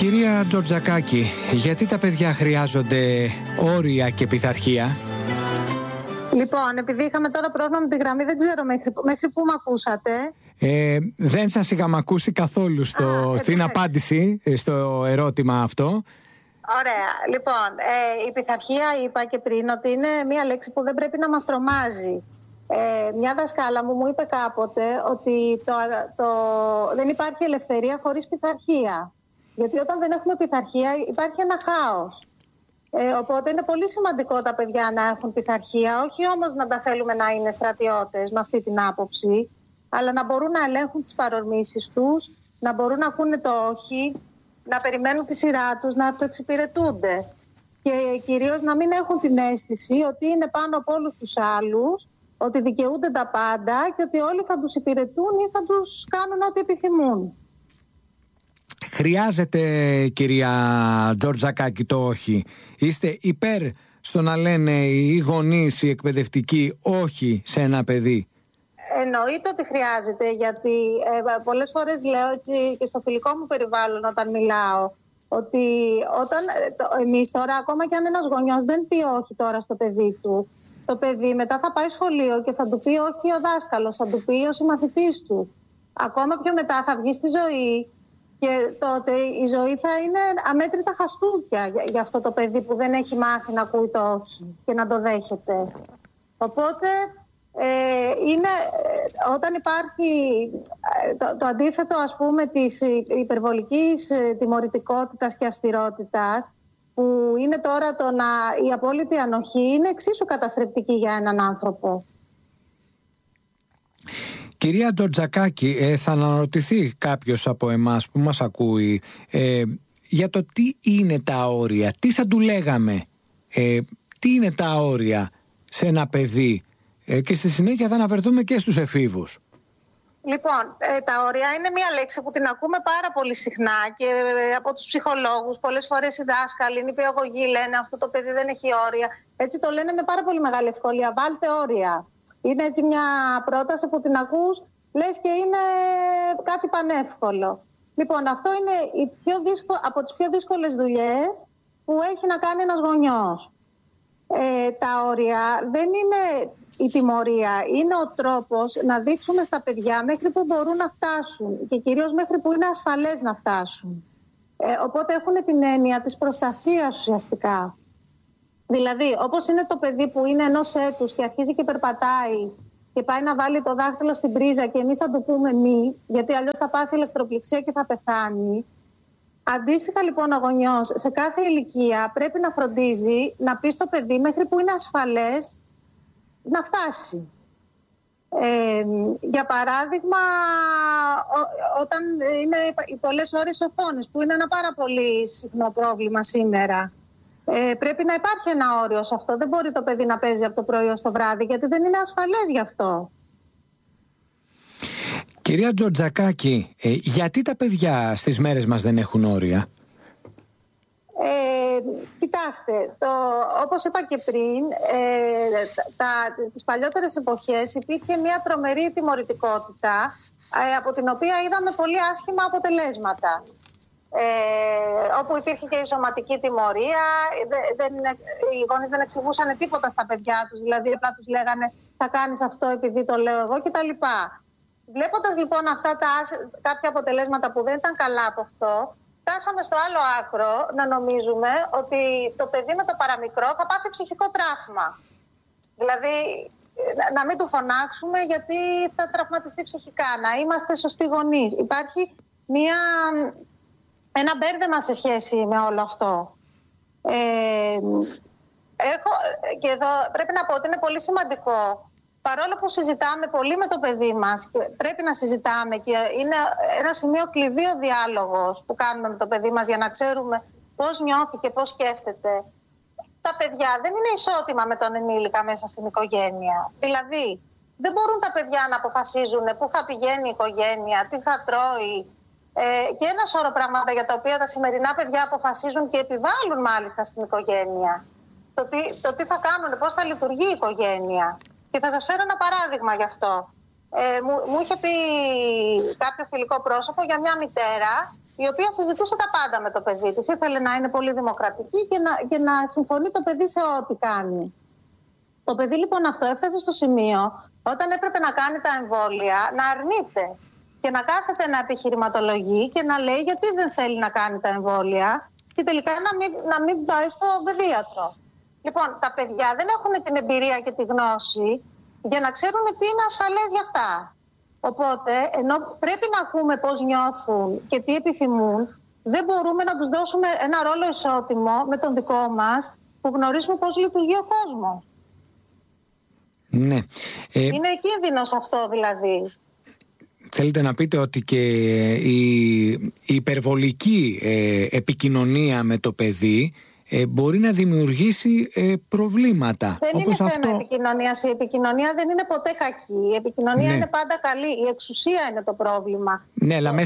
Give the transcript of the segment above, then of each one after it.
Κυρία Τζορτζακάκη, γιατί τα παιδιά χρειάζονται όρια και πειθαρχία? Λοιπόν, επειδή είχαμε τώρα πρόβλημα με τη γραμμή, δεν ξέρω μέχρι πού με ακούσατε. Δεν σας είχαμε ακούσει καθόλου στην απάντηση στο ερώτημα αυτό. Ωραία. Λοιπόν, η πειθαρχία είπα και πριν ότι είναι μια λέξη που δεν πρέπει να μας τρομάζει. Μια δασκάλα μου είπε κάποτε ότι δεν υπάρχει ελευθερία χωρίς πειθαρχία. Γιατί όταν δεν έχουμε πειθαρχία υπάρχει ένα χάος. Οπότε είναι πολύ σημαντικό τα παιδιά να έχουν πειθαρχία, όχι όμως να τα θέλουμε να είναι στρατιώτες με αυτή την άποψη, αλλά να μπορούν να ελέγχουν τις παρορμήσεις τους, να μπορούν να ακούνε το όχι, να περιμένουν τη σειρά τους, να αυτοεξυπηρετούνται. Και κυρίως να μην έχουν την αίσθηση ότι είναι πάνω από όλους τους άλλους, ότι δικαιούνται τα πάντα και ότι όλοι θα τους υπηρετούν ή θα τους κάνουν ό,τι επιθυμούν. Χρειάζεται, κυρία Τζορτζακάκη, το όχι? Είστε υπέρ στο να λένε οι γονείς, οι εκπαιδευτικοί, όχι σε ένα παιδί? Εννοείται ότι χρειάζεται, γιατί πολλές φορές λέω έτσι και στο φιλικό μου περιβάλλον όταν μιλάω, ότι εμείς τώρα, ακόμα και αν ένας γονιός δεν πει όχι τώρα στο παιδί του, το παιδί μετά θα πάει σχολείο και θα του πει όχι ο δάσκαλος, θα του πει ο συμμαθητής του. Ακόμα πιο μετά θα βγει στη ζωή και τότε η ζωή θα είναι αμέτρητα χαστούκια για αυτό το παιδί που δεν έχει μάθει να ακούει το όχι και να το δέχεται. Οπότε όταν υπάρχει το αντίθετο, ας πούμε, της υπερβολικής τιμωρητικότητας και αυστηρότητας, που είναι τώρα η απόλυτη ανοχή, είναι εξίσου καταστρεπτική για έναν άνθρωπο. Κυρία Τζορτζακάκη, θα αναρωτηθεί κάποιος από εμάς που μας ακούει για το τι είναι τα όρια, τι θα του λέγαμε, τι είναι τα όρια σε ένα παιδί, και στη συνέχεια θα αναφερθούμε και στους εφήβους. Λοιπόν, τα όρια είναι μια λέξη που την ακούμε πάρα πολύ συχνά και από τους ψυχολόγους. Πολλές φορές οι δάσκαλοι, οι νηπιαγωγοί λένε αυτό το παιδί δεν έχει όρια. Έτσι το λένε με πάρα πολύ μεγάλη ευκολία. Βάλτε όρια. Είναι έτσι μια πρόταση που την ακούς, λες και είναι κάτι πανεύκολο. Λοιπόν, αυτό είναι από τις πιο δύσκολες δουλειές που έχει να κάνει ένας γονιός. Τα όρια δεν είναι η τιμωρία, είναι ο τρόπος να δείξουμε στα παιδιά μέχρι που μπορούν να φτάσουν και κυρίως μέχρι που είναι ασφαλές να φτάσουν. Οπότε έχουν την έννοια της προστασίας ουσιαστικά. Δηλαδή, όπως είναι το παιδί που είναι ενός έτους και αρχίζει και περπατάει και πάει να βάλει το δάχτυλο στην πρίζα και εμείς θα του πούμε μη, γιατί αλλιώς θα πάθει ηλεκτροπληξία και θα πεθάνει. Αντίστοιχα, λοιπόν, ο γονιός σε κάθε ηλικία πρέπει να φροντίζει να πει στο παιδί μέχρι που είναι ασφαλές να φτάσει. Για παράδειγμα, όταν είναι οι πολλές ώρες οθόνες, που είναι ένα πάρα πολύ συχνό πρόβλημα σήμερα, πρέπει να υπάρχει ένα όριο σε αυτό. Δεν μπορεί το παιδί να παίζει από το πρωί ως το βράδυ, γιατί δεν είναι ασφαλές γι' αυτό. Κυρία Τζορτζακάκη, γιατί τα παιδιά στις μέρες μας δεν έχουν όρια? Κοιτάξτε, όπως είπα και πριν, τις παλιότερες εποχές υπήρχε μια τρομερή τιμωρητικότητα, από την οποία είδαμε πολύ άσχημα αποτελέσματα. Όπου υπήρχε και η σωματική τιμωρία, οι γονείς δεν εξηγούσαν τίποτα στα παιδιά τους, δηλαδή απλά τους λέγανε θα κάνεις αυτό επειδή το λέω εγώ κτλ. Βλέποντας λοιπόν αυτά κάποια αποτελέσματα που δεν ήταν καλά από αυτό, φτάσαμε στο άλλο άκρο να νομίζουμε ότι το παιδί με το παραμικρό θα πάθει ψυχικό τραύμα. Δηλαδή να μην του φωνάξουμε γιατί θα τραυματιστεί ψυχικά, να είμαστε σωστοί γονείς. Υπάρχει ένα μπέρδεμα σε σχέση με όλο αυτό. Και εδώ πρέπει να πω ότι είναι πολύ σημαντικό, παρόλο που συζητάμε πολύ με το παιδί μας, και πρέπει να συζητάμε και είναι ένα σημείο κλειδί ο διάλογος που κάνουμε με το παιδί μας για να ξέρουμε πώς νιώθει και πώς σκέφτεται. Τα παιδιά δεν είναι ισότιμα με τον ενήλικα μέσα στην οικογένεια. Δηλαδή, δεν μπορούν τα παιδιά να αποφασίζουν πού θα πηγαίνει η οικογένεια, τι θα τρώει, και ένα σώρο πράγματα για τα οποία τα σημερινά παιδιά αποφασίζουν και επιβάλλουν μάλιστα στην οικογένεια. Το τι θα κάνουν, πώς θα λειτουργεί η οικογένεια. Και θα σας φέρω ένα παράδειγμα γι' αυτό. Μου είχε πει κάποιο φιλικό πρόσωπο για μια μητέρα η οποία συζητούσε τα πάντα με το παιδί της. Ήθελε να είναι πολύ δημοκρατική και να συμφωνεί το παιδί σε ό,τι κάνει. Το παιδί λοιπόν αυτό έφτασε στο σημείο, όταν έπρεπε να κάνει τα εμβόλια, να αρνείται και να κάθεται να επιχειρηματολογεί και να λέει γιατί δεν θέλει να κάνει τα εμβόλια και τελικά να μην πάει στο παιδίατρο. Λοιπόν, τα παιδιά δεν έχουν την εμπειρία και τη γνώση για να ξέρουν τι είναι ασφαλές για αυτά. Οπότε, ενώ πρέπει να ακούμε πώς νιώθουν και τι επιθυμούν, δεν μπορούμε να τους δώσουμε ένα ρόλο ισότιμο με τον δικό μας, που γνωρίζουμε πώς λειτουργεί ο κόσμος. Ναι. Είναι κίνδυνος αυτό δηλαδή. Θέλετε να πείτε ότι και η υπερβολική επικοινωνία με το παιδί μπορεί να δημιουργήσει προβλήματα. Δεν όπως είναι αυτό... θέμα επικοινωνίας. Η επικοινωνία δεν είναι ποτέ κακή. Η επικοινωνία είναι πάντα καλή. Η εξουσία είναι το πρόβλημα. Ναι, αλλά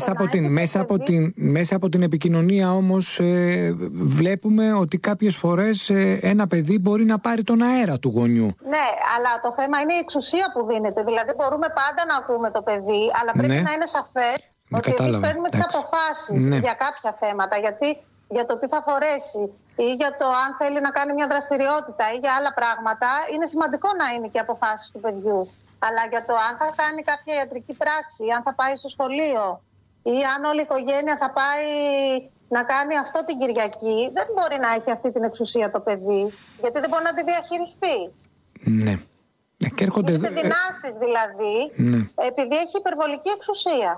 μέσα από την επικοινωνία όμως βλέπουμε ότι κάποιες φορές ένα παιδί μπορεί να πάρει τον αέρα του γονιού. Ναι, αλλά το θέμα είναι η εξουσία που δίνεται. Δηλαδή μπορούμε πάντα να ακούμε το παιδί, αλλά πρέπει να είναι σαφές ότι εμείς παίρνουμε τις αποφάσεις για κάποια θέματα. Γιατί για το τι θα φορέσει ή για το αν θέλει να κάνει μια δραστηριότητα ή για άλλα πράγματα, είναι σημαντικό να είναι και αποφάσεις του παιδιού. Αλλά για το αν θα κάνει κάποια ιατρική πράξη, ή αν θα πάει στο σχολείο ή αν όλη η οικογένεια θα πάει να κάνει αυτό την Κυριακή, δεν μπορεί να έχει αυτή την εξουσία το παιδί, γιατί δεν μπορεί να τη διαχειριστεί. Ναι. Και έρχονται... Είναι δυνάστης δηλαδή, επειδή έχει υπερβολική εξουσία.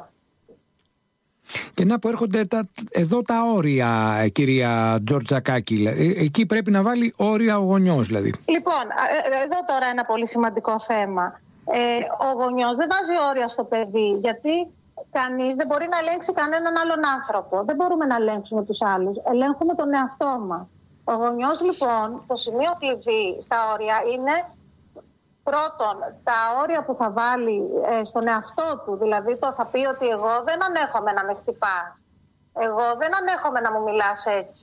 Και να που έρχονται εδώ τα όρια, κυρία Τζορτζακάκη. Εκεί πρέπει να βάλει όρια ο γονιός δηλαδή. Λοιπόν, εδώ τώρα ένα πολύ σημαντικό θέμα. Ο γονιός δεν βάζει όρια στο παιδί, γιατί κανείς δεν μπορεί να ελέγξει κανέναν άλλον άνθρωπο. Δεν μπορούμε να ελέγξουμε τους άλλους. Ελέγχουμε τον εαυτό μας. Ο γονιός λοιπόν, το σημείο κλειδί στα όρια είναι... Πρώτον, τα όρια που θα βάλει στον εαυτό του, δηλαδή θα πει ότι εγώ δεν ανέχομαι να με χτυπάς, εγώ δεν ανέχομαι να μου μιλάς έτσι.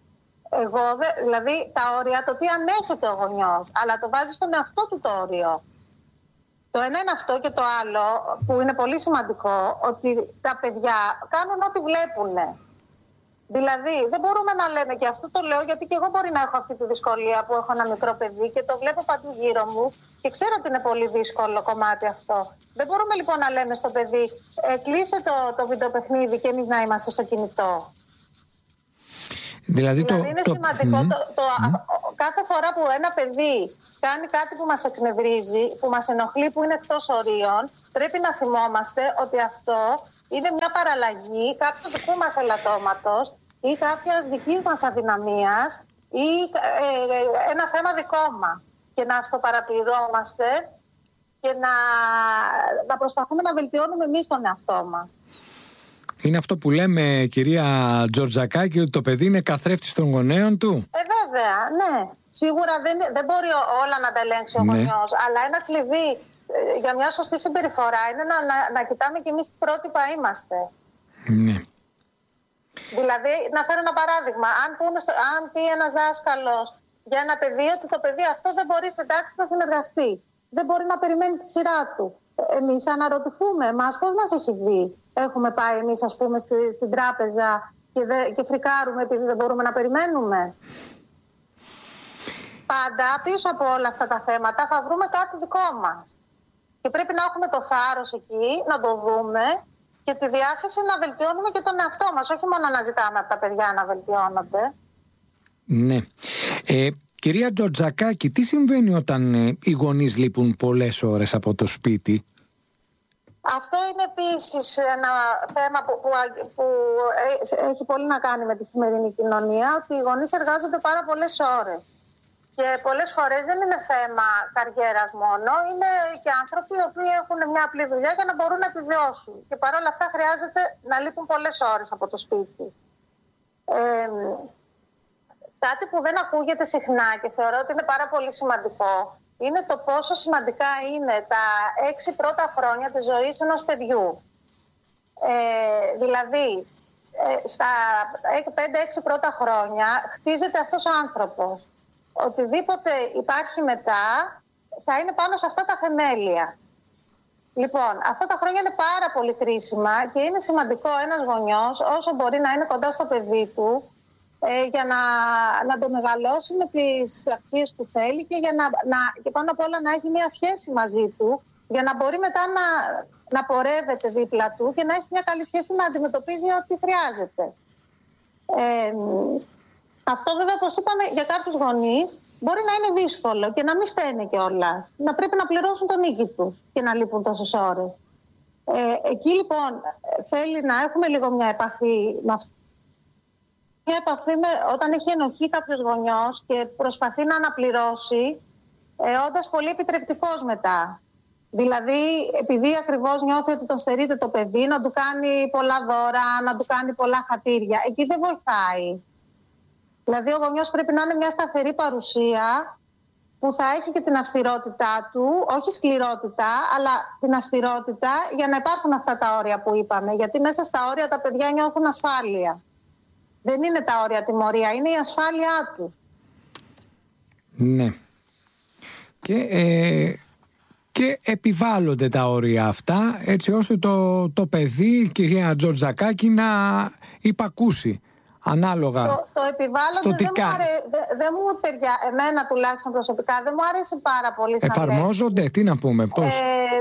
Δηλαδή τα όρια, το τι ανέχεται ο γονιός, αλλά το βάζει στον εαυτό του το όριο. Το ένα είναι αυτό και το άλλο, που είναι πολύ σημαντικό, ότι τα παιδιά κάνουν ό,τι βλέπουν. Δηλαδή, δεν μπορούμε να λέμε, και αυτό το λέω γιατί και εγώ μπορεί να έχω αυτή τη δυσκολία που έχω ένα μικρό παιδί και το βλέπω παντού γύρω μου και ξέρω ότι είναι πολύ δύσκολο κομμάτι αυτό. Δεν μπορούμε λοιπόν να λέμε στο παιδί, κλείσε το βιντεοπαιχνίδι και εμείς να είμαστε στο κινητό. Δηλαδή είναι σημαντικό κάθε φορά που ένα παιδί κάνει κάτι που μας εκνευρίζει, που μας ενοχλεί, που είναι εκτός ορίων, πρέπει να θυμόμαστε ότι αυτό είναι μια παραλλαγή κάποιου δικού μας ελαττώματος ή κάποιας δικής μας αδυναμίας ή ένα θέμα δικό μας. Και να αυτοπαρατηρόμαστε και να προσπαθούμε να βελτιώνουμε εμείς τον εαυτό μας. Είναι αυτό που λέμε, κυρία Τζορτζακάκη, ότι το παιδί είναι καθρέφτης των γονέων του. Βέβαια, ναι. Σίγουρα δεν μπορεί όλα να τα ελέγξει ο γονιός, αλλά ένα κλειδί για μια σωστή συμπεριφορά είναι να κοιτάμε κι εμείς τι πρότυπα είμαστε. Ναι. Δηλαδή, να φέρω ένα παράδειγμα. Αν πει ένας δάσκαλος για ένα παιδί ότι το παιδί αυτό δεν μπορεί στην τάξη να συνεργαστεί, δεν μπορεί να περιμένει τη σειρά του, εμείς θα αναρωτηθούμε, πώς μας έχει δει? Έχουμε πάει εμείς, ας πούμε, στην τράπεζα και φρικάρουμε επειδή δεν μπορούμε να περιμένουμε? Πάντα πίσω από όλα αυτά τα θέματα θα βρούμε κάτι δικό μας. Και πρέπει να έχουμε το θάρρος εκεί, να το δούμε και τη διάθεση να βελτιώνουμε και τον εαυτό μας, όχι μόνο να ζητάμε από τα παιδιά να βελτιώνονται. Ναι. Κυρία Τζορτζακάκη, τι συμβαίνει όταν οι γονείς λείπουν πολλές ώρες από το σπίτι? Αυτό είναι επίσης ένα θέμα που έχει πολύ να κάνει με τη σημερινή κοινωνία, ότι οι γονείς εργάζονται πάρα πολλές ώρες. Και πολλές φορές δεν είναι θέμα καριέρας μόνο, είναι και άνθρωποι οι οποίοι έχουν μια απλή δουλειά για να μπορούν να επιβιώσουν. Και παρόλα αυτά χρειάζεται να λείπουν πολλές ώρες από το σπίτι. Κάτι που δεν ακούγεται συχνά και θεωρώ ότι είναι πάρα πολύ σημαντικό είναι το πόσο σημαντικά είναι τα 6 πρώτα χρόνια της ζωής ενός παιδιού. Δηλαδή, στα 5-6 πρώτα χρόνια χτίζεται αυτός ο άνθρωπος. Οτιδήποτε υπάρχει μετά θα είναι πάνω σε αυτά τα θεμέλια. Λοιπόν, αυτά τα χρόνια είναι πάρα πολύ κρίσιμα και είναι σημαντικό ένας γονιός όσο μπορεί να είναι κοντά στο παιδί του για να το μεγαλώσει με τις αξίες που θέλει και, και πάνω απ' όλα να έχει μια σχέση μαζί του για να μπορεί μετά να πορεύεται δίπλα του και να έχει μια καλή σχέση να αντιμετωπίζει ό,τι χρειάζεται. Αυτό βέβαια, όπως είπαμε, για κάποιους γονείς μπορεί να είναι δύσκολο και να μην φταίνε κιόλας. Να πρέπει να πληρώσουν τον νίκη τους και να λείπουν τόσες ώρες. Εκεί λοιπόν θέλει να έχουμε λίγο μια επαφή με αυτό. Μια επαφή όταν έχει ενοχή κάποιος γονιός και προσπαθεί να αναπληρώσει, όντας πολύ επιτρεπτικός μετά. Δηλαδή, επειδή ακριβώς νιώθει ότι τον στερείται το παιδί, να του κάνει πολλά δώρα, να του κάνει πολλά χατήρια. Εκεί δεν βοηθάει. Δηλαδή, ο γονιός πρέπει να είναι μια σταθερή παρουσία που θα έχει και την αυστηρότητά του, όχι σκληρότητα, αλλά την αυστηρότητα για να υπάρχουν αυτά τα όρια που είπαμε. Γιατί μέσα στα όρια τα παιδιά νιώθουν ασφάλεια. Δεν είναι τα όρια τιμωρία, είναι η ασφάλειά του. Ναι. Και επιβάλλονται τα όρια αυτά έτσι ώστε το παιδί, κυρία Τζορτζακάκη, να υπακούσει ανάλογα. Το επιβάλλονται δεν μου ταιριάζει, εμένα τουλάχιστον προσωπικά δεν μου άρεσε πάρα πολύ. Εφαρμόζονται, τι να πούμε, πώς.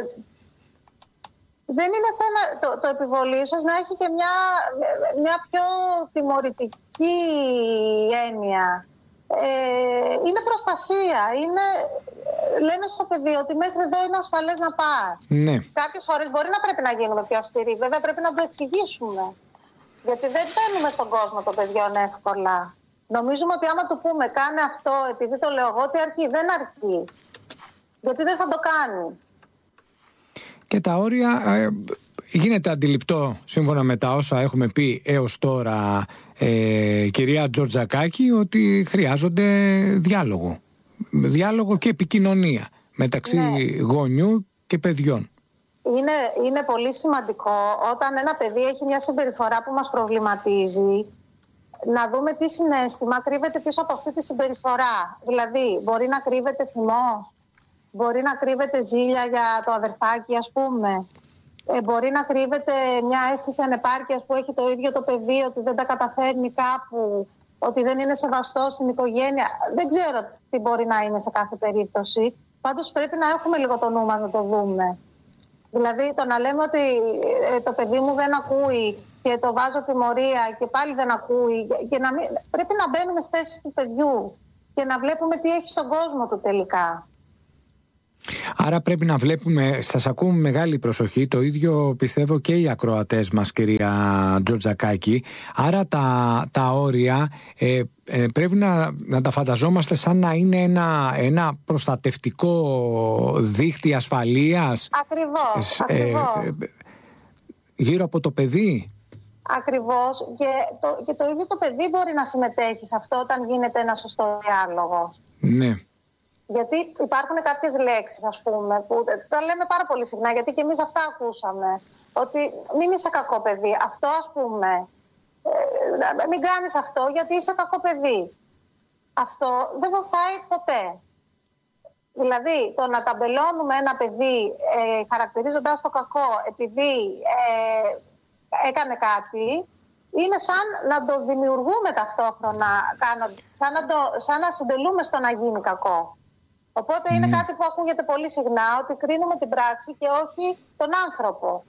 Δεν είναι θέμα το επιβολή, ίσως να έχει και μια πιο τιμωρητική έννοια. Είναι προστασία. Λέμε στο παιδί ότι μέχρι εδώ είναι ασφαλές να πας. Ναι. Κάποιες φορές μπορεί να πρέπει να γίνουμε πιο αυστηροί. Βέβαια πρέπει να το εξηγήσουμε. Γιατί δεν μπαίνουμε στον κόσμο των παιδιών εύκολα. Νομίζουμε ότι άμα του πούμε κάνε αυτό επειδή το λέω εγώ, ότι αρκεί. Δεν αρκεί. Γιατί δεν θα το κάνει. Και τα όρια γίνεται αντιληπτό, σύμφωνα με τα όσα έχουμε πει έως τώρα, κυρία Τζορτζακάκη, ότι χρειάζονται διάλογο. Διάλογο και επικοινωνία μεταξύ γονιού και παιδιών. Είναι πολύ σημαντικό όταν ένα παιδί έχει μια συμπεριφορά που μας προβληματίζει, να δούμε τι συναίσθημα κρύβεται πίσω από αυτή τη συμπεριφορά. Δηλαδή, μπορεί να κρύβεται θυμός, μπορεί να κρύβεται ζήλια για το αδερφάκι, ας πούμε. Μπορεί να κρύβεται μια αίσθηση ανεπάρκειας που έχει το ίδιο το παιδί, ότι δεν τα καταφέρνει κάπου, ότι δεν είναι σεβαστό στην οικογένεια. Δεν ξέρω τι μπορεί να είναι σε κάθε περίπτωση. Πάντως πρέπει να έχουμε λίγο το νου μας να το δούμε. Δηλαδή το να λέμε ότι το παιδί μου δεν ακούει και το βάζω τιμωρία και πάλι δεν ακούει. Και πρέπει να μπαίνουμε στη θέση του παιδιού και να βλέπουμε τι έχει στον κόσμο του τελικά. Άρα πρέπει να βλέπουμε, σας ακούμε με μεγάλη προσοχή, το ίδιο πιστεύω και οι ακροατές μας, κυρία Τζορτζακάκη. Άρα τα όρια πρέπει να τα φανταζόμαστε σαν να είναι ένα προστατευτικό δίχτυ ασφαλείας. Ακριβώς. Γύρω από το παιδί. Ακριβώς. Και το ίδιο το παιδί μπορεί να συμμετέχει σε αυτό όταν γίνεται ένα σωστό διάλογο. Ναι. Γιατί υπάρχουν κάποιες λέξεις, ας πούμε, που τα λέμε πάρα πολύ συχνά, γιατί και εμείς αυτά ακούσαμε. Ότι μην είσαι κακό παιδί. Αυτό, ας πούμε, μην κάνεις αυτό γιατί είσαι κακό παιδί. Αυτό δεν βοηθάει ποτέ. Δηλαδή, το να ταμπελώνουμε ένα παιδί χαρακτηρίζοντας το κακό επειδή έκανε κάτι, είναι σαν να το δημιουργούμε ταυτόχρονα, σαν να συντελούμε στο να γίνει κακό. Οπότε είναι κάτι που ακούγεται πολύ συχνά, ότι κρίνουμε την πράξη και όχι τον άνθρωπο.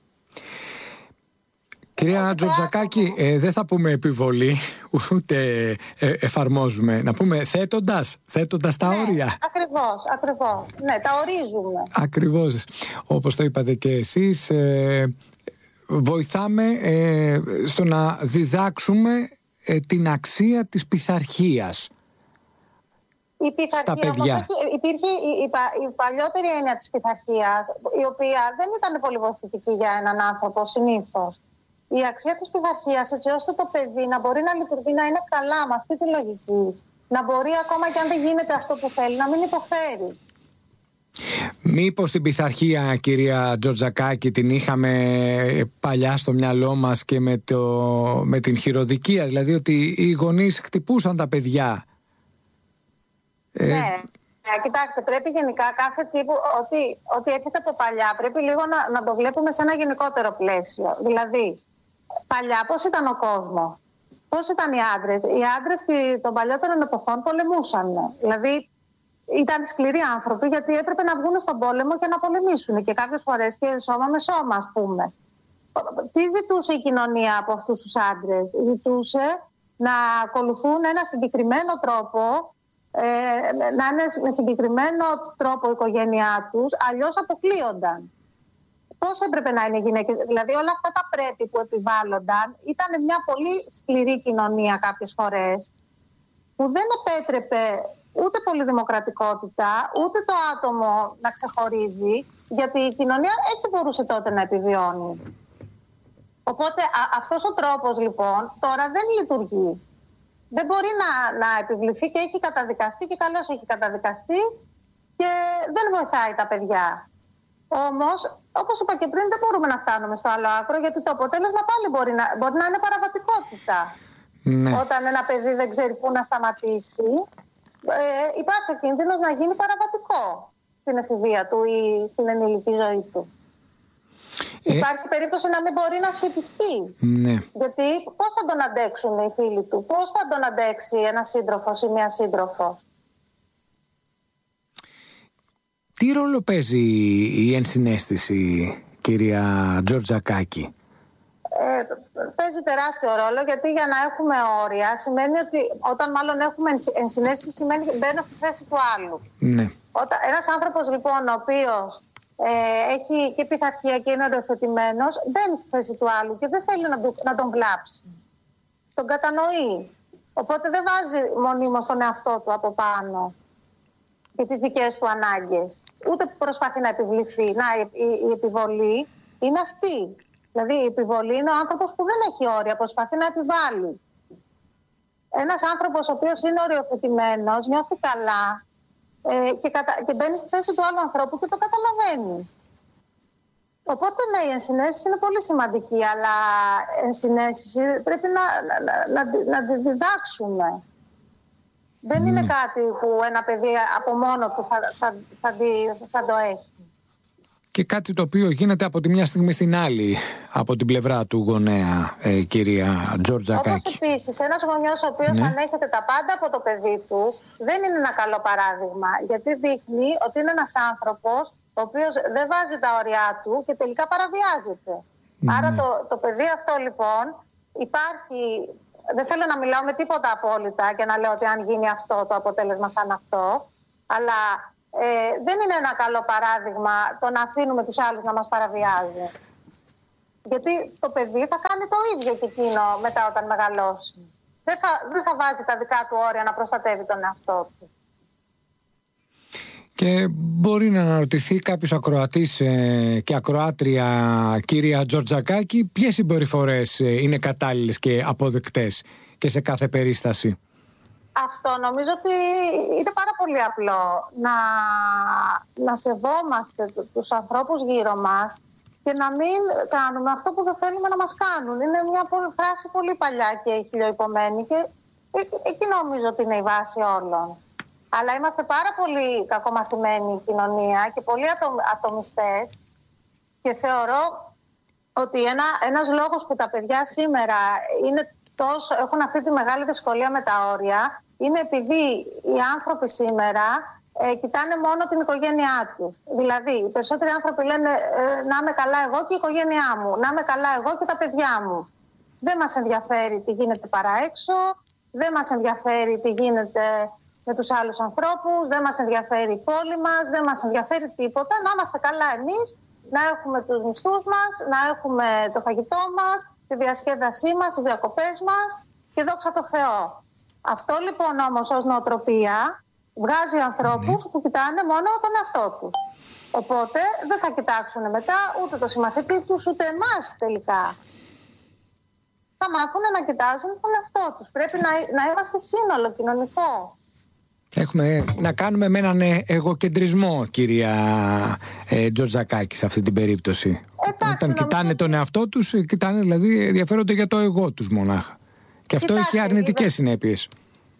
Κυρία Τζορτζακάκη, δεν θα πούμε επιβολή, ούτε εφαρμόζουμε. Να πούμε θέτοντας τα όρια. Ακριβώς. Ναι, τα ορίζουμε. Ακριβώς. Όπως το είπατε και εσείς, βοηθάμε στο να διδάξουμε την αξία της πειθαρχίας. Η πειθαρχία όμως υπήρχε η παλιότερη έννοια της πειθαρχίας, η οποία δεν ήταν πολύ βοηθητική για έναν άνθρωπο συνήθως. Η αξία της πειθαρχίας, έτσι ώστε το παιδί να μπορεί να λειτουργεί, να είναι καλά με αυτή τη λογική, να μπορεί ακόμα και αν δεν γίνεται αυτό που θέλει, να μην υποφέρει. Μήπως την πειθαρχία, κυρία Τζορτζακάκη, την είχαμε παλιά στο μυαλό μας και με την χειροδικία, δηλαδή ότι οι γονείς χτυπούσαν τα παιδιά. Ναι, κοιτάξτε, πρέπει γενικά κάθε τύπου, ότι έρχεται από παλιά, πρέπει λίγο να το βλέπουμε σε ένα γενικότερο πλαίσιο. Δηλαδή, παλιά πώς ήταν ο κόσμος, πώς ήταν οι άντρες. Οι άντρες των παλιότερων εποχών πολεμούσαν. Δηλαδή, ήταν σκληροί άνθρωποι γιατί έπρεπε να βγουν στον πόλεμο και να πολεμήσουν. Και κάποιες φορές και σώμα με σώμα, ας πούμε. Τι ζητούσε η κοινωνία από αυτούς τους άντρες? Ζητούσε να ακολουθούν ένα συγκεκριμένο τρόπο, να είναι με συγκεκριμένο τρόπο η οικογένειά τους, αλλιώς αποκλείονταν. Πώς έπρεπε να είναι οι γυναίκες? Δηλαδή όλα αυτά τα πρέπει που επιβάλλονταν ήταν μια πολύ σκληρή κοινωνία κάποιες φορές, που δεν επέτρεπε ούτε πολυδημοκρατικότητα, ούτε το άτομο να ξεχωρίζει, γιατί η κοινωνία έτσι μπορούσε τότε να επιβιώνει. Οπότε αυτός ο τρόπος λοιπόν τώρα δεν λειτουργεί. Δεν μπορεί να επιβληθεί και έχει καταδικαστεί και καλώς έχει καταδικαστεί και δεν βοηθάει τα παιδιά. Όμως, όπως είπα και πριν, δεν μπορούμε να φτάνουμε στο άλλο άκρο, γιατί το αποτέλεσμα πάλι μπορεί να είναι παραβατικότητα. Ναι. Όταν ένα παιδί δεν ξέρει πού να σταματήσει, υπάρχει ο κίνδυνος να γίνει παραβατικό στην εφηβεία του ή στην ενήλικη ζωή του. Υπάρχει περίπτωση να μην μπορεί να σχετιστεί. Ναι. Γιατί πώς θα τον αντέξουν οι φίλοι του, πώς θα τον αντέξει ένας σύντροφος ή μια σύντροφο? Τι ρόλο παίζει η ενσυναίσθηση, κυρία Τζορτζακάκη? Παίζει τεράστιο ρόλο, γιατί για να έχουμε όρια σημαίνει ότι όταν μάλλον έχουμε ενσυναίσθηση σημαίνει ότι μπαίνω στη θέση του άλλου. Ναι. Ένας άνθρωπος λοιπόν ο οποίος έχει και πειθαρχία και είναι οριοθετημένος, μπαίνει στη θέση του άλλου και δεν θέλει να τον βλάψει. Τον κατανοεί. Οπότε δεν βάζει μονίμως τον εαυτό του από πάνω και τις δικές του ανάγκες. Ούτε προσπαθεί να επιβληθεί. Η επιβολή είναι αυτή. Δηλαδή η επιβολή είναι ο άνθρωπος που δεν έχει όρια, προσπαθεί να επιβάλλει. Ένας άνθρωπος ο οποίος είναι οριοθετημένος, νιώθει καλά και μπαίνει στη θέση του άλλου ανθρώπου και το καταλαβαίνει. Οπότε ναι, η ενσυναίσθηση είναι πολύ σημαντική, αλλά ενσυναίσθηση πρέπει να τη διδάξουμε. Δεν είναι κάτι που ένα παιδί από μόνο του θα το έχει. Και κάτι το οποίο γίνεται από τη μια στιγμή στην άλλη από την πλευρά του γονέα, κυρία Τζορτζακάκη. Όπως επίσης ένας γονιός ο οποίος ανέχεται τα πάντα από το παιδί του δεν είναι ένα καλό παράδειγμα, γιατί δείχνει ότι είναι ένας άνθρωπος ο οποίος δεν βάζει τα όρια του και τελικά παραβιάζεται. Άρα το παιδί αυτό λοιπόν υπάρχει. Δεν θέλω να μιλάω με τίποτα απόλυτα και να λέω ότι αν γίνει αυτό το αποτέλεσμα θα είναι αυτό, αλλά δεν είναι ένα καλό παράδειγμα το να αφήνουμε τους άλλους να μας παραβιάζουν. Γιατί το παιδί θα κάνει το ίδιο και εκείνο μετά όταν μεγαλώσει. Δεν θα βάζει τα δικά του όρια να προστατεύει τον εαυτό του. Και μπορεί να αναρωτηθεί κάποιος ακροατής και ακροάτρια, κυρία Τζορτζακάκη, ποιες συμπεριφορές είναι κατάλληλες και αποδεκτές και σε κάθε περίσταση? Αυτό νομίζω ότι είναι πάρα πολύ απλό. Να σεβόμαστε τους ανθρώπους γύρω μας και να μην κάνουμε αυτό που δεν θέλουμε να μας κάνουν. Είναι μια φράση πολύ παλιά και χιλιοϊπωμένη και εκεί νομίζω ότι είναι η βάση όλων. Αλλά είμαστε πάρα πολύ κακομαθημένοι η κοινωνία και πολύ ατομιστές και θεωρώ ότι ένας λόγος που τα παιδιά σήμερα έχουν αυτή τη μεγάλη δυσκολία με τα όρια είναι επειδή οι άνθρωποι σήμερα κοιτάνε μόνο την οικογένειά τους. Δηλαδή, οι περισσότεροι άνθρωποι λένε να είμαι καλά εγώ και η οικογένειά μου, να είμαι καλά εγώ και τα παιδιά μου. Δεν μας ενδιαφέρει τι γίνεται παρά έξω, δεν μας ενδιαφέρει τι γίνεται με τους άλλους ανθρώπους, δεν μας ενδιαφέρει η πόλη μας, δεν μας ενδιαφέρει τίποτα. Να είμαστε καλά εμείς, να έχουμε τους μισθούς μας, να έχουμε το φαγητό μας, τη διασκέδασή μας, τις διακοπές μας και δόξα τω Θεώ. Αυτό λοιπόν όμως ως νοοτροπία βγάζει ανθρώπους που κοιτάνε μόνο τον εαυτό τους. Οπότε δεν θα κοιτάξουν μετά ούτε το συμμαθητή τους ούτε εμάς τελικά. Θα μάθουν να κοιτάζουν τον εαυτό τους. Πρέπει να είμαστε σύνολο κοινωνικό. Έχουμε να κάνουμε με έναν εγωκεντρισμό, κυρία Τζορτζακάκη, σε αυτή την περίπτωση. Όταν κοιτάνε τον εαυτό τους, κοιτάνε, δηλαδή ενδιαφέρονται για το εγώ τους μονάχα. Και αυτό έχει αρνητικές συνέπειες.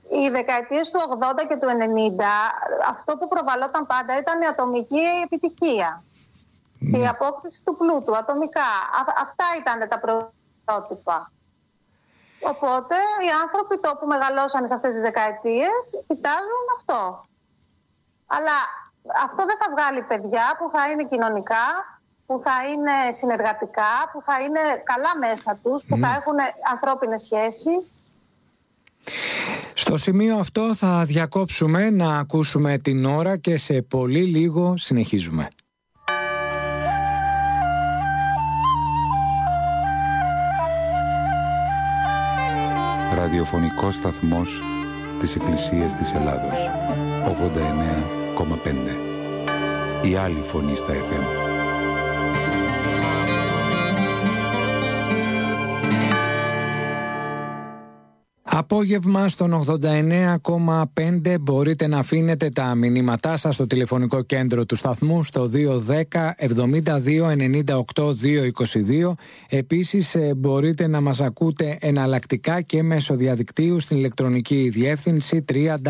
οι δεκαετίες του 80 και του 90 αυτό που προβαλόταν πάντα ήταν η ατομική επιτυχία. Και η απόκτηση του πλούτου ατομικά. Αυτά ήταν τα πρωτότυπα. Οπότε οι άνθρωποι που μεγαλώσαν σε αυτές τις δεκαετίες κοιτάζουν αυτό. Αλλά αυτό δεν θα βγάλει παιδιά που θα είναι κοινωνικά, που θα είναι συνεργατικά, που θα είναι καλά μέσα τους, που θα έχουν ανθρώπινες σχέσεις. Στο σημείο αυτό θα διακόψουμε να ακούσουμε την ώρα και σε πολύ λίγο συνεχίζουμε. Ραδιοφωνικός σταθμός της Εκκλησίας της Ελλάδος 89,5. Η άλλη φωνή στα FM. Απόγευμα στον 89,5 μπορείτε να αφήνετε τα μηνύματά σας στο τηλεφωνικό κέντρο του σταθμού στο 210 72 98 222. Επίσης μπορείτε να μας ακούτε εναλλακτικά και μέσω διαδικτύου στην ηλεκτρονική διεύθυνση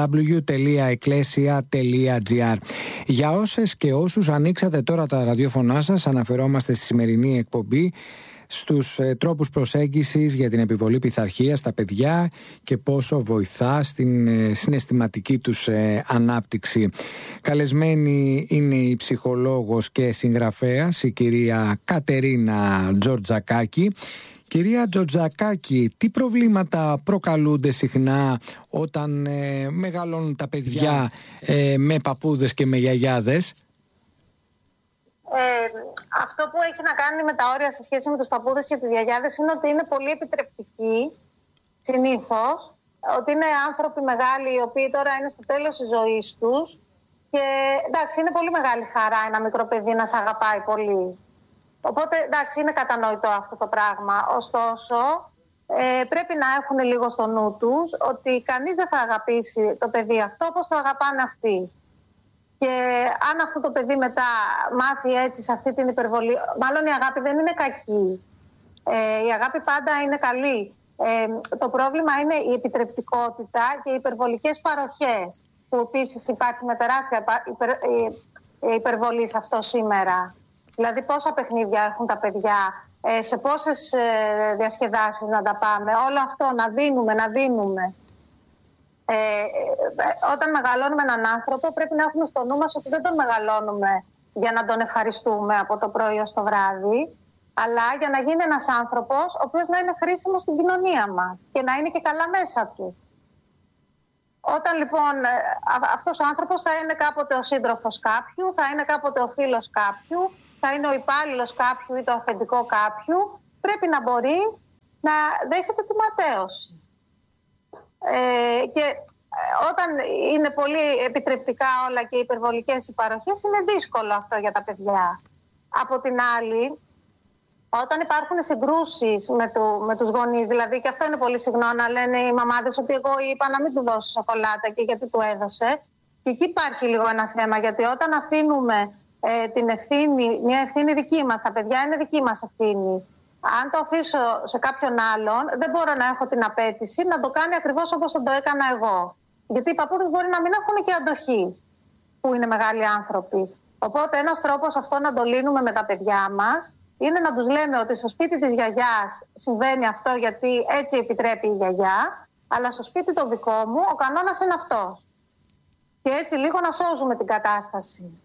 www.ecclesia.gr. Για όσες και όσους ανοίξατε τώρα τα ραδιόφωνά σας, αναφερόμαστε στη σημερινή εκπομπή στους τρόπους προσέγγισης για την επιβολή πειθαρχίας στα παιδιά και πόσο βοηθά στην συναισθηματική τους ανάπτυξη. Καλεσμένη είναι η ψυχολόγος και συγγραφέας, η κυρία Κατερίνα Τζορτζακάκη. Κυρία Τζορτζακάκη, τι προβλήματα προκαλούνται συχνά όταν μεγαλώνουν τα παιδιά με παππούδες και με γιαγιάδες? Αυτό που έχει να κάνει με τα όρια σε σχέση με τους παππούδες και τις γιαγιάδες είναι ότι είναι πολύ επιτρεπτικοί συνήθως, ότι είναι άνθρωποι μεγάλοι οι οποίοι τώρα είναι στο τέλος της ζωής τους και εντάξει, είναι πολύ μεγάλη χαρά ένα μικρό παιδί να σε αγαπάει πολύ. Οπότε εντάξει, είναι κατανοητό αυτό το πράγμα. Ωστόσο πρέπει να έχουν λίγο στο νου τους ότι κανείς δεν θα αγαπήσει το παιδί αυτό όπως το αγαπάνε αυτοί. Και αν αυτό το παιδί μετά μάθει έτσι σε αυτή την υπερβολή, μάλλον η αγάπη δεν είναι κακή. Η αγάπη πάντα είναι καλή. Το πρόβλημα είναι η επιτρεπτικότητα και οι υπερβολικές παροχές, που επίσης υπάρχει με τεράστια υπερβολή σε αυτό σήμερα. Δηλαδή πόσα παιχνίδια έχουν τα παιδιά, σε πόσες διασκεδάσεις να τα πάμε, όλο αυτό να δίνουμε. Όταν μεγαλώνουμε έναν άνθρωπο πρέπει να έχουμε στο νου μας ότι δεν τον μεγαλώνουμε για να τον ευχαριστούμε από το πρωί ως το βράδυ, αλλά για να γίνει ένας άνθρωπος ο οποίος να είναι χρήσιμος στην κοινωνία μας και να είναι και καλά μέσα του. Όταν λοιπόν αυτός ο άνθρωπος θα είναι κάποτε ο σύντροφος κάποιου, θα είναι κάποτε ο φίλος κάποιου, θα είναι ο υπάλληλος κάποιου ή το αφεντικό κάποιου, πρέπει να μπορεί να δέχεται τη ματαίωση. Και όταν είναι πολύ επιτρεπτικά όλα και υπερβολικές οι παροχές, είναι δύσκολο αυτό για τα παιδιά. Από την άλλη, όταν υπάρχουν συγκρούσεις με τους γονείς, δηλαδή και αυτό είναι πολύ συχνό να λένε οι μαμάδες ότι εγώ είπα να μην του δώσω σοκολάτα και γιατί του έδωσε, και εκεί υπάρχει λίγο ένα θέμα, γιατί όταν αφήνουμε την ευθύνη, μια ευθύνη δική μας, τα παιδιά είναι δική μας ευθύνη. Αν το αφήσω σε κάποιον άλλον, δεν μπορώ να έχω την απέτηση να το κάνει ακριβώς όπως το έκανα εγώ. Γιατί οι παππούδες μπορεί να μην έχουν και αντοχή, που είναι μεγάλοι άνθρωποι. Οπότε ένας τρόπος αυτό να το λύνουμε με τα παιδιά μας είναι να τους λέμε ότι στο σπίτι της γιαγιάς συμβαίνει αυτό γιατί έτσι επιτρέπει η γιαγιά, αλλά στο σπίτι το δικό μου ο κανόνας είναι αυτός. Και έτσι λίγο να σώζουμε την κατάσταση.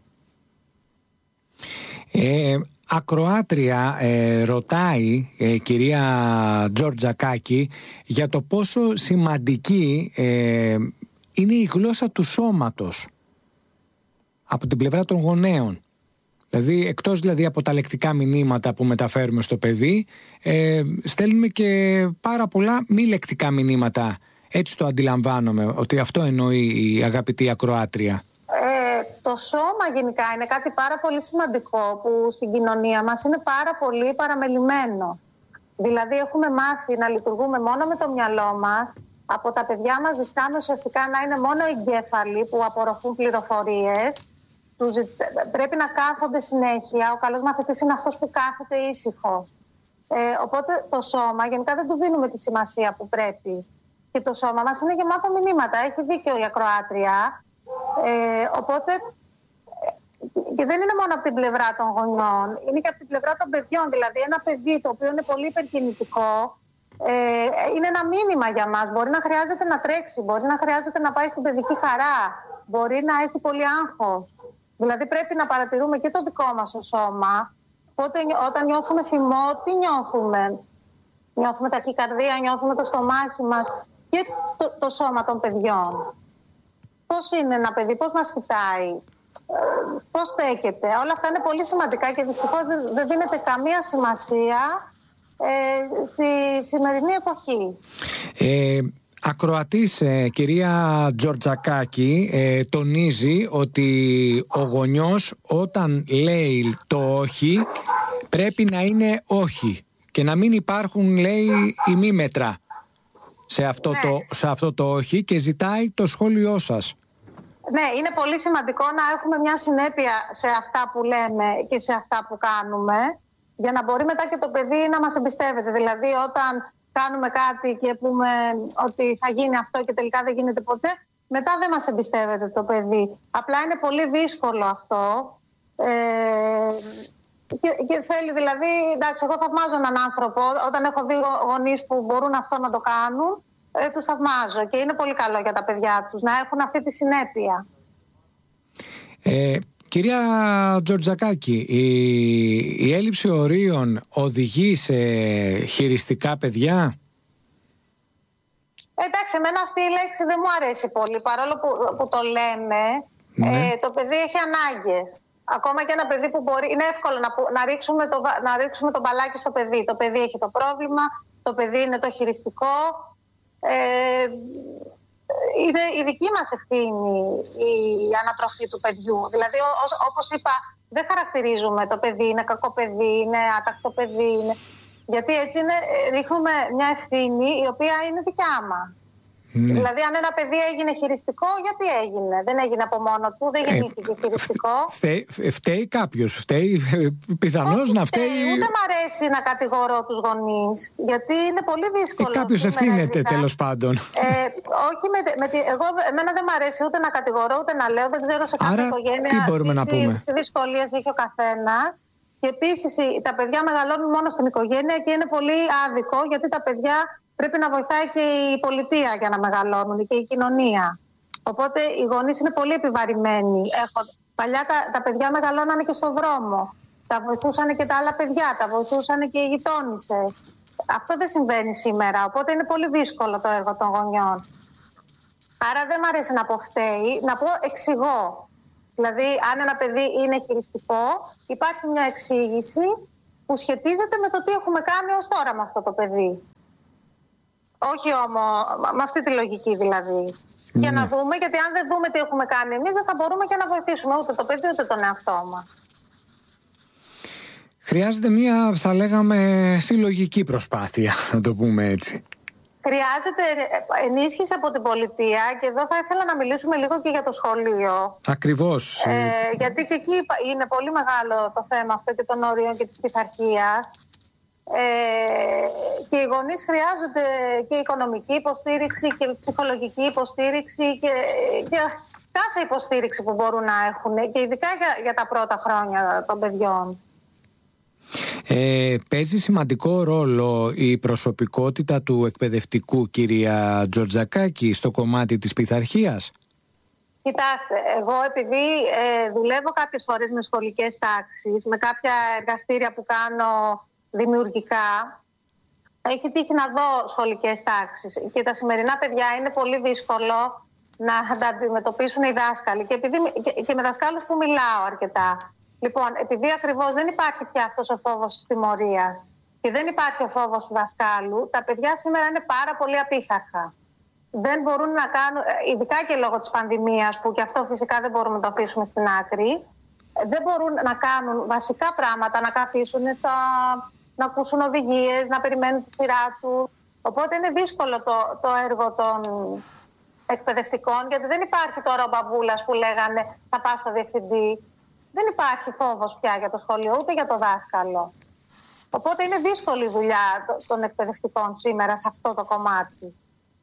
Ακροάτρια ρωτάει κυρία Τζορτζακάκη για το πόσο σημαντική είναι η γλώσσα του σώματος από την πλευρά των γονέων. Δηλαδή εκτός δηλαδή από τα λεκτικά μηνύματα που μεταφέρουμε στο παιδί, στέλνουμε και πάρα πολλά μη λεκτικά μηνύματα. Έτσι το αντιλαμβάνομαι, ότι αυτό εννοεί η αγαπητή ακροάτρια. Το σώμα γενικά είναι κάτι πάρα πολύ σημαντικό που στην κοινωνία μας είναι πάρα πολύ παραμελημένο. Δηλαδή έχουμε μάθει να λειτουργούμε μόνο με το μυαλό μας. Από τα παιδιά μας ζητάμε ουσιαστικά να είναι μόνο εγκέφαλοι που απορροφούν πληροφορίες. Πρέπει να κάθονται συνέχεια. Ο καλός μαθητής είναι αυτός που κάθεται ήσυχο. Οπότε το σώμα γενικά δεν του δίνουμε τη σημασία που πρέπει. Και το σώμα μας είναι γεμάτο μηνύματα. Έχει δίκιο η ακροάτρια. Οπότε και δεν είναι μόνο από την πλευρά των γονιών, είναι και από την πλευρά των παιδιών. Δηλαδή ένα παιδί το οποίο είναι πολύ υπερκινητικό είναι ένα μήνυμα για μας. Μπορεί να χρειάζεται να τρέξει, μπορεί να χρειάζεται να πάει στην παιδική χαρά, μπορεί να έχει πολύ άγχος. Δηλαδή πρέπει να παρατηρούμε και το δικό μας το σώμα. Οπότε όταν νιώθουμε θυμό, τι νιώθουμε? Νιώθουμε ταχυκαρδία, νιώθουμε το στομάχι μας και το σώμα των παιδιών. Πώς είναι ένα παιδί, πώς μας κοιτάει, πώς στέκεται? Όλα αυτά είναι πολύ σημαντικά και δυστυχώς δεν δίνεται καμία σημασία στη σημερινή εποχή. Ακροατής κυρία Τζορτζακάκη τονίζει ότι ο γονιός όταν λέει το όχι πρέπει να είναι όχι και να μην υπάρχουν, λέει, ημίμετρα σε αυτό το όχι και ζητάει το σχόλιο σας. Ναι, είναι πολύ σημαντικό να έχουμε μια συνέπεια σε αυτά που λέμε και σε αυτά που κάνουμε, για να μπορεί μετά και το παιδί να μας εμπιστεύεται. Δηλαδή όταν κάνουμε κάτι και πούμε ότι θα γίνει αυτό και τελικά δεν γίνεται ποτέ, μετά δεν μας εμπιστεύεται το παιδί. Απλά είναι πολύ δύσκολο αυτό και θέλει, δηλαδή, εντάξει, εγώ θαυμάζω έναν άνθρωπο όταν έχω δει γονείς που μπορούν αυτό να το κάνουν, τους θαυμάζω και είναι πολύ καλό για τα παιδιά τους να έχουν αυτή τη συνέπεια. Κυρία Τζορτζακάκη, η έλλειψη ορίων οδηγεί σε χειριστικά παιδιά? Εντάξει, εμένα αυτή η λέξη δεν μου αρέσει πολύ, παρόλο που το λέμε. Ναι. Το παιδί έχει ανάγκες. Ακόμα και ένα παιδί που μπορεί, είναι εύκολο να ρίξουμε το μπαλάκι στο παιδί. Το παιδί έχει το πρόβλημα, το παιδί είναι το χειριστικό. Είναι η δική μας ευθύνη η ανατροφή του παιδιού. Δηλαδή, όπως είπα, δεν χαρακτηρίζουμε το παιδί, είναι κακό παιδί, είναι άτακτο παιδί. Γιατί έτσι ρίχνουμε μια ευθύνη η οποία είναι δικιά μας. Ναι. Δηλαδή, αν ένα παιδί έγινε χειριστικό, γιατί έγινε? Δεν έγινε από μόνο του, δεν γεννήθηκε χειριστικό. Φταίει κάποιος, πιθανώς να φταίει. Ούτε μ' αρέσει να κατηγορώ τους γονείς, γιατί είναι πολύ δύσκολο. Κάποιος ευθύνεται, τέλος πάντων. Εμένα δεν μ' αρέσει ούτε να κατηγορώ, ούτε να λέω. Δεν ξέρω σε κάθε οικογένεια τι μπορούμε να πούμε. Τι δυσκολίες έχει ο καθένας. Και επίσης τα παιδιά μεγαλώνουν μόνο στην οικογένεια και είναι πολύ άδικο, γιατί τα παιδιά πρέπει να βοηθάει και η πολιτεία για να μεγαλώνουν και η κοινωνία. Οπότε οι γονείς είναι πολύ επιβαρημένοι. Παλιά τα παιδιά μεγαλώνανε και στον δρόμο. Τα βοηθούσαν και τα άλλα παιδιά, τα βοηθούσαν και οι γειτόνισσες. Αυτό δεν συμβαίνει σήμερα. Οπότε είναι πολύ δύσκολο το έργο των γονιών. Άρα δεν μ' αρέσει να πω φταίει, να πω εξηγώ. Δηλαδή, αν ένα παιδί είναι χειριστικό, υπάρχει μια εξήγηση που σχετίζεται με το τι έχουμε κάνει ως τώρα με αυτό το παιδί. Όχι όμως με αυτή τη λογική δηλαδή. Ναι. Για να δούμε, γιατί αν δεν δούμε τι έχουμε κάνει εμείς, δεν θα μπορούμε και να βοηθήσουμε ούτε το παιδί ούτε τον εαυτό μας. Χρειάζεται μια, θα λέγαμε, συλλογική προσπάθεια, να το πούμε έτσι. Χρειάζεται ενίσχυση από την πολιτεία και εδώ θα ήθελα να μιλήσουμε λίγο και για το σχολείο. Ακριβώς. Γιατί και εκεί είναι πολύ μεγάλο το θέμα αυτό και των όριων και της πειθαρχίας. Και οι γονείς χρειάζονται και οικονομική υποστήριξη και ψυχολογική υποστήριξη και κάθε υποστήριξη που μπορούν να έχουν και ειδικά για τα πρώτα χρόνια των παιδιών. Παίζει σημαντικό ρόλο η προσωπικότητα του εκπαιδευτικού, κυρία Τζορτζακάκη, στο κομμάτι της πειθαρχίας? Κοιτάξτε, εγώ επειδή δουλεύω κάποιες φορές με σχολικές τάξεις, με κάποια εργαστήρια που κάνω δημιουργικά, έχει τύχει να δω σχολικές τάξεις και τα σημερινά παιδιά είναι πολύ δύσκολο να τα αντιμετωπίσουν οι δάσκαλοι και με δασκάλους που μιλάω αρκετά. Λοιπόν, επειδή ακριβώς δεν υπάρχει πια αυτός ο φόβος της τιμωρίας και δεν υπάρχει ο φόβος του δασκάλου, τα παιδιά σήμερα είναι πάρα πολύ απίθαρχα. Δεν μπορούν να κάνουν, ειδικά και λόγω της πανδημίας, που και αυτό φυσικά δεν μπορούμε να το αφήσουμε στην άκρη, δεν μπορούν να κάνουν βασικά πράγματα, να καθίσουν να ακούσουν οδηγίες, να περιμένουν τη σειρά τους. Οπότε είναι δύσκολο το έργο των εκπαιδευτικών, γιατί δεν υπάρχει τώρα ο μπαμπούλας που λέγανε θα πας στο διευθυντή. Δεν υπάρχει φόβος πια για το σχολείο, ούτε για το δάσκαλο. Οπότε είναι δύσκολη η δουλειά των εκπαιδευτικών σήμερα σε αυτό το κομμάτι.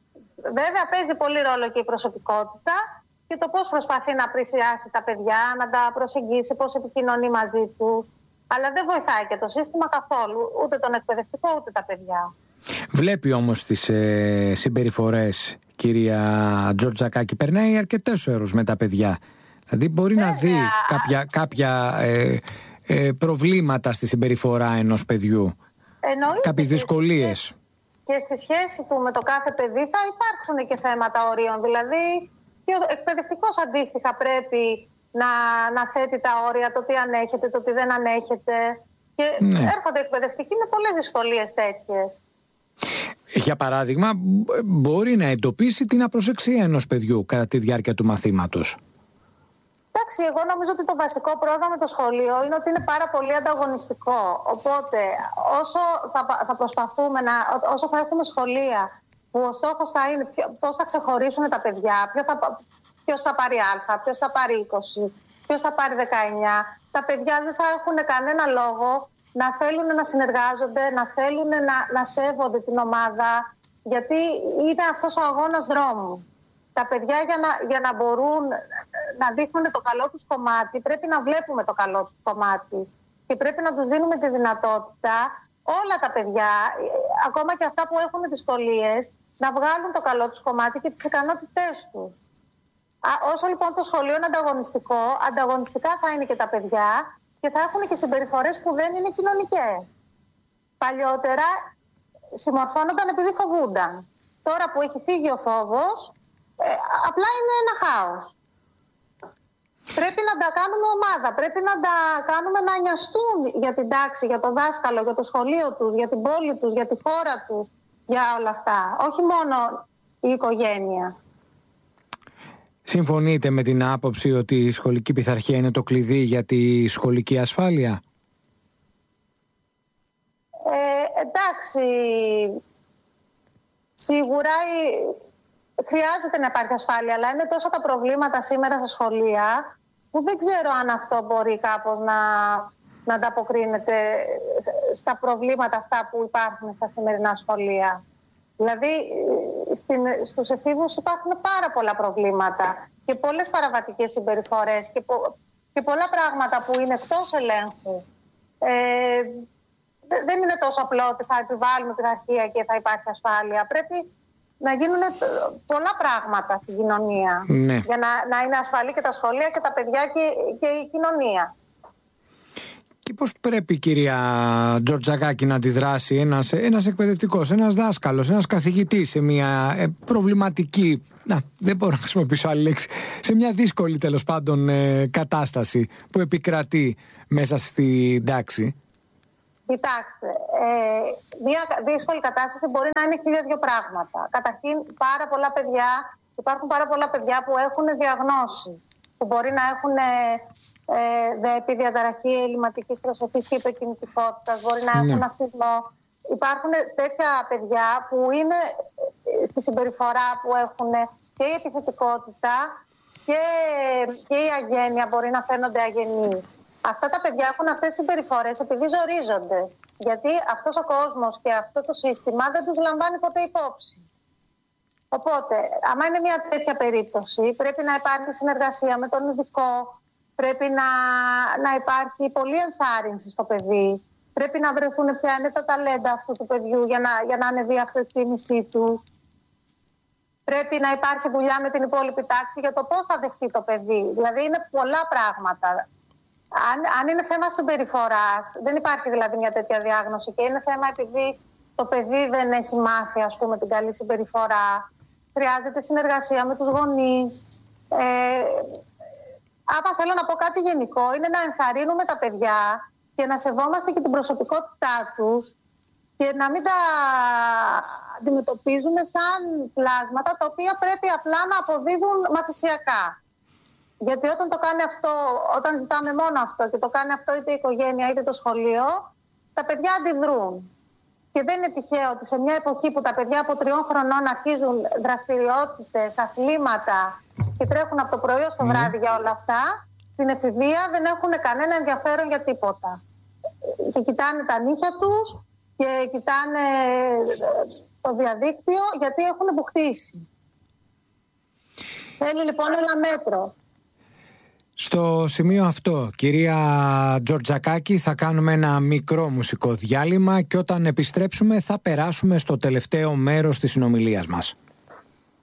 Βέβαια παίζει πολύ ρόλο και η προσωπικότητα και το πώς προσπαθεί να πλησιάσει τα παιδιά, να τα προσεγγίσει, πώς επικοινωνεί μαζί τους. Αλλά δεν βοηθάει και το σύστημα καθόλου, ούτε τον εκπαιδευτικό ούτε τα παιδιά. Βλέπει όμως τις συμπεριφορές, κυρία Τζορτζακάκη, περνάει αρκετές ώρες με τα παιδιά. Δηλαδή μπορεί να δει κάποια προβλήματα στη συμπεριφορά ενός παιδιού, κάποιες δυσκολίες. Και στη σχέση του με το κάθε παιδί θα υπάρξουν και θέματα ορίων. Δηλαδή και ο εκπαιδευτικός αντίστοιχα πρέπει να θέτει τα όρια, το τι ανέχεται, το τι δεν ανέχεται. Και έρχονται εκπαιδευτικοί με πολλές δυσκολίες τέτοιες. Για παράδειγμα, μπορεί να εντοπίσει την απροσεξία ενός παιδιού κατά τη διάρκεια του μαθήματος. Εντάξει, εγώ νομίζω ότι το βασικό πρόβλημα με το σχολείο είναι ότι είναι πάρα πολύ ανταγωνιστικό. Οπότε, όσο θα προσπαθούμε όσο θα έχουμε σχολεία που ο στόχος θα είναι πώς θα ξεχωρίσουν τα παιδιά, ποιος θα πάρει Α, ποιος θα πάρει 20, ποιος θα πάρει 19, τα παιδιά δεν θα έχουν κανένα λόγο να θέλουν να συνεργάζονται, να θέλουν να σέβονται την ομάδα, γιατί είναι αυτός ο αγώνας δρόμου. Τα παιδιά για να μπορούν να δείχνουν το καλό τους κομμάτι, πρέπει να βλέπουμε το καλό τους κομμάτι και πρέπει να τους δίνουμε τη δυνατότητα όλα τα παιδιά, ακόμα και αυτά που έχουν δυσκολίες, να βγάλουν το καλό τους κομμάτι και τις ικανότητές τους. Όσο λοιπόν το σχολείο είναι ανταγωνιστικό, ανταγωνιστικά θα είναι και τα παιδιά και θα έχουν και συμπεριφορές που δεν είναι κοινωνικές. Παλιότερα συμμορφώνονταν επειδή φοβούνταν. Τώρα που έχει φύγει ο φόβος, απλά είναι ένα χάος. Πρέπει να τα κάνουμε ομάδα, πρέπει να τα κάνουμε να νοιαστούν για την τάξη, για το δάσκαλο, για το σχολείο τους, για την πόλη τους, για τη χώρα τους, για όλα αυτά. Όχι μόνο η οικογένεια. Συμφωνείτε με την άποψη ότι η σχολική πειθαρχία είναι το κλειδί για τη σχολική ασφάλεια? Εντάξει, σίγουρα χρειάζεται να υπάρχει ασφάλεια, αλλά είναι τόσα τα προβλήματα σήμερα στα σχολεία που δεν ξέρω αν αυτό μπορεί κάπως να ανταποκρίνεται στα προβλήματα αυτά που υπάρχουν στα σημερινά σχολεία. Δηλαδή, στους εφήβους υπάρχουν πάρα πολλά προβλήματα και πολλές παραβατικές συμπεριφορές και πολλά πράγματα που είναι εκτός ελέγχου. Δεν είναι τόσο απλό ότι θα επιβάλλουμε πειθαρχία και θα υπάρχει ασφάλεια. Πρέπει να γίνουν πολλά πράγματα στην κοινωνία για να είναι ασφαλή και τα σχολεία και τα παιδιά και η κοινωνία. Και πώς πρέπει, κυρία Τζορτζακάκη, να αντιδράσει ένας εκπαιδευτικός, ένας δάσκαλος, ένας καθηγητής σε μια προβληματική, δεν μπορώ να χρησιμοποιήσω άλλη λέξη, σε μια δύσκολη τέλος πάντων κατάσταση που επικρατεί μέσα στην τάξη? Κοιτάξτε, μια δύσκολη κατάσταση μπορεί να είναι 1002 πράγματα. Καταρχήν, υπάρχουν πάρα πολλά παιδιά που έχουν διαγνώσει, που μπορεί να έχουν ΔΕΠΗ, διαταραχή ελλειμματικής προσοχής και υπερκινητικότητας, μπορεί να έχουν αυτισμό. Υπάρχουν τέτοια παιδιά που είναι στη συμπεριφορά που έχουν και η επιθετικότητα και η αγένεια, μπορεί να φαίνονται αγενείς. Αυτά τα παιδιά έχουν αυτές τις συμπεριφορές επειδή ζορίζονται. Γιατί αυτός ο κόσμος και αυτό το σύστημα δεν τους λαμβάνει ποτέ υπόψη. Οπότε, άμα είναι μια τέτοια περίπτωση, πρέπει να υπάρχει συνεργασία με τον ειδικό, πρέπει να υπάρχει πολλή ενθάρρυνση στο παιδί, πρέπει να βρεθούν ποια είναι τα ταλέντα αυτού του παιδιού για να ανεβεί η αυτοεκτίμησή του. Πρέπει να υπάρχει δουλειά με την υπόλοιπη τάξη για το πώς θα δεχτεί το παιδί. Δηλαδή, είναι πολλά πράγματα. Αν είναι θέμα συμπεριφοράς, δεν υπάρχει δηλαδή μια τέτοια διάγνωση και είναι θέμα επειδή το παιδί δεν έχει μάθει, ας πούμε, την καλή συμπεριφορά, χρειάζεται συνεργασία με τους γονείς. Άμα θέλω να πω κάτι γενικό, είναι να ενθαρρύνουμε τα παιδιά και να σεβόμαστε και την προσωπικότητά τους και να μην τα αντιμετωπίζουμε σαν πλάσματα τα οποία πρέπει απλά να αποδίδουν μαθησιακά. Γιατί όταν το κάνει αυτό, όταν ζητάμε μόνο αυτό και το κάνει αυτό είτε η οικογένεια είτε το σχολείο, τα παιδιά αντιδρούν. Και δεν είναι τυχαίο ότι σε μια εποχή που τα παιδιά από 3 χρονών αρχίζουν δραστηριότητες, αθλήματα και τρέχουν από το πρωί ως το βράδυ για όλα αυτά, στην εφηβεία δεν έχουν κανένα ενδιαφέρον για τίποτα. Και κοιτάνε τα νύχια τους και κοιτάνε το διαδίκτυο γιατί έχουν μπουχτίσει. Θέλει λοιπόν ένα μέτρο. Στο σημείο αυτό, κυρία Τζορτζακάκη, θα κάνουμε ένα μικρό μουσικό διάλειμμα και όταν επιστρέψουμε θα περάσουμε στο τελευταίο μέρος της συνομιλίας μας.